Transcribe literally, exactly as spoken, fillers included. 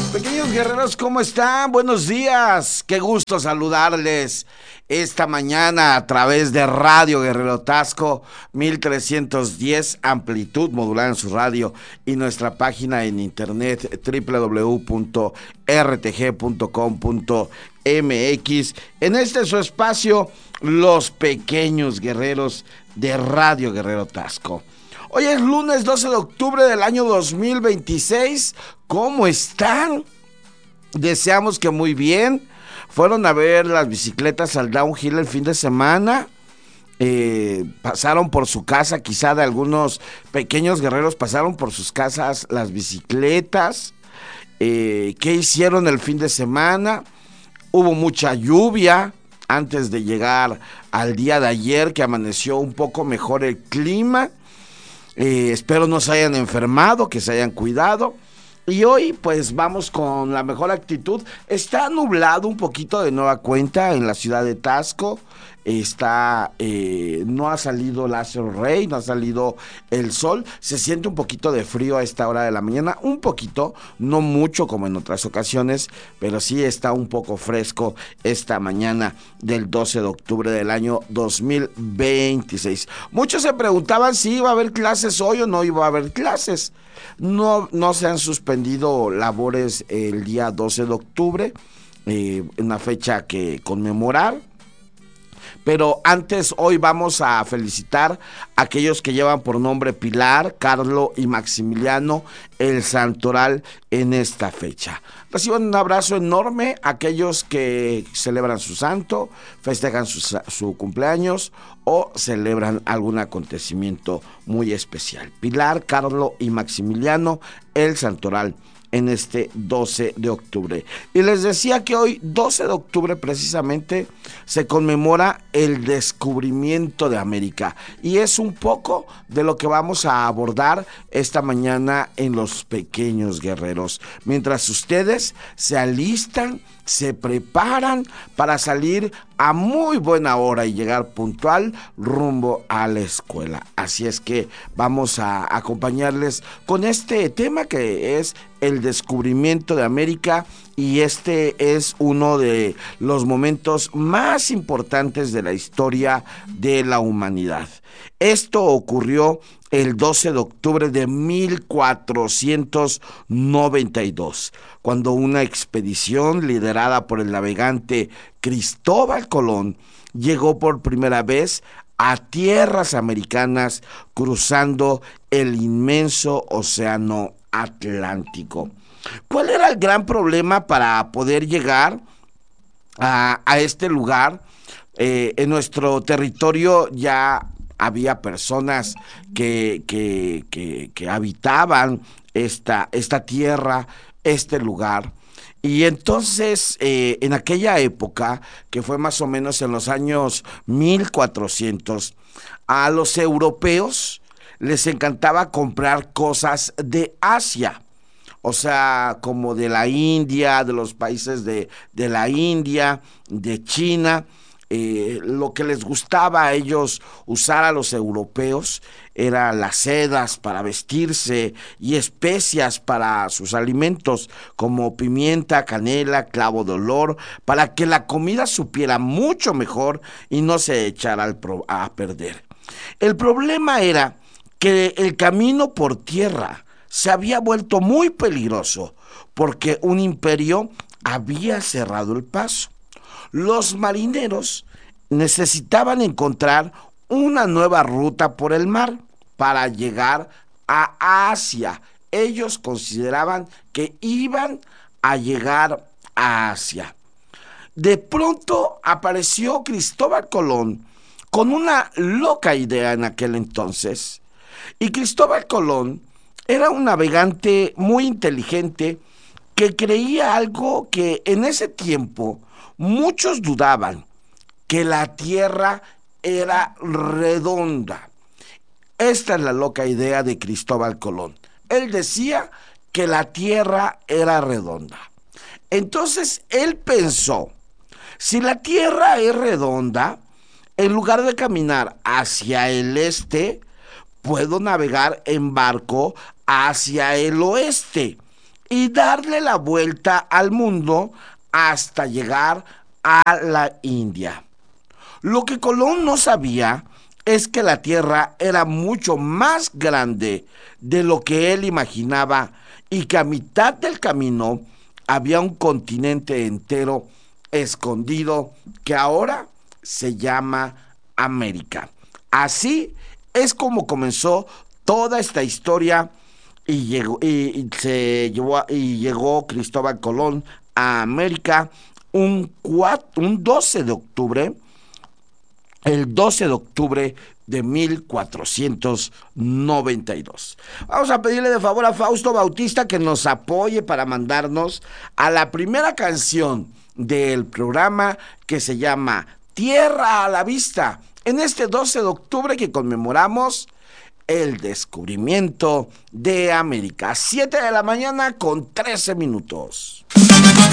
Pequeños guerreros, ¿cómo están? Buenos días. Qué gusto saludarles esta mañana a través de Radio Guerrero Tasco mil trescientos diez, amplitud modulada en su radio, y nuestra página en internet doble u doble u doble u punto r t g punto com punto m x. En este su espacio, Los Pequeños Guerreros de Radio Guerrero Tasco. Hoy es lunes doce de octubre del año dos mil veintiséis. ¿Cómo están? Deseamos que muy bien. Fueron a ver las bicicletas al downhill el fin de semana. Eh, pasaron por su casa, quizá de algunos pequeños guerreros pasaron por sus casas las bicicletas. Eh, ¿Qué hicieron el fin de semana? Hubo mucha lluvia antes de llegar al día de ayer, que amaneció un poco mejor el clima. Eh, espero no se hayan enfermado, que se hayan cuidado. Y hoy pues vamos con la mejor actitud. Está nublado un poquito de nueva cuenta en la ciudad de Tasco. Está, eh, no ha salido láser rey, no ha salido el sol. Se siente un poquito de frío a esta hora de la mañana, un poquito, no mucho como en otras ocasiones, pero sí está un poco fresco esta mañana del doce de octubre del año dos mil veintiséis. Muchos se preguntaban si iba a haber clases hoy o no iba a haber clases. No, no se han suspendido labores el día doce de octubre, eh, una fecha que conmemorar. Pero antes, hoy vamos a felicitar a aquellos que llevan por nombre Pilar, Carlo y Maximiliano el santoral en esta fecha. Reciban un abrazo enorme a aquellos que celebran su santo, festejan su, su cumpleaños o celebran algún acontecimiento muy especial. Pilar, Carlo y Maximiliano el santoral en este doce de octubre. Y les decía que hoy, doce de octubre precisamente, se conmemora el descubrimiento de América. Y es un poco de lo que vamos a abordar esta mañana en Los Pequeños Guerreros. Mientras ustedes se alistan, se preparan para salir a muy buena hora y llegar puntual rumbo a la escuela. Así es que vamos a acompañarles con este tema que es el descubrimiento de América, y este es uno de los momentos más importantes de la historia de la humanidad. Esto ocurrió el doce de octubre de mil cuatrocientos noventa y dos, cuando una expedición liderada por el navegante Cristóbal Colón llegó por primera vez a tierras americanas cruzando el inmenso océano Atlántico. ¿Cuál era el gran problema para poder llegar a, a este lugar? Eh, en nuestro territorio ya había personas que, que, que, que habitaban esta, esta tierra, este lugar. Y entonces, eh, en aquella época, que fue más o menos en los años mil cuatrocientos, a los europeos les encantaba comprar cosas de Asia. O sea, como de la India, de los países de, de la India, de China. Eh, lo que les gustaba a ellos usar a los europeos era las sedas para vestirse y especias para sus alimentos, como pimienta, canela, clavo de olor, para que la comida supiera mucho mejor y no se echara al pro- a perder. El problema era que el camino por tierra se había vuelto muy peligroso porque un imperio había cerrado el paso. Los marineros necesitaban encontrar una nueva ruta por el mar para llegar a Asia. Ellos consideraban que iban a llegar a Asia. De pronto apareció Cristóbal Colón con una loca idea en aquel entonces. Y Cristóbal Colón era un navegante muy inteligente que creía algo que en ese tiempo muchos dudaban, que la tierra era redonda. Esta es la loca idea de Cristóbal Colón. Él decía que la tierra era redonda. Entonces él pensó, si la tierra es redonda, en lugar de caminar hacia el este, puedo navegar en barco hacia el oeste. y darle la vuelta al mundo hasta llegar a la India. Lo que Colón no sabía es que la Tierra era mucho más grande de lo que él imaginaba y que a mitad del camino había un continente entero escondido que ahora se llama América. Así es como comenzó toda esta historia y llegó, y, y se llevó a- y llegó Cristóbal Colón a América un, cuatro, un doce de octubre, el doce de octubre de mil cuatrocientos noventa y dos. Vamos a pedirle de favor a Fausto Bautista que nos apoye para mandarnos a la primera canción del programa, que se llama Tierra a la Vista, en este doce de octubre que conmemoramos el descubrimiento de América. Siete de la mañana con trece minutos.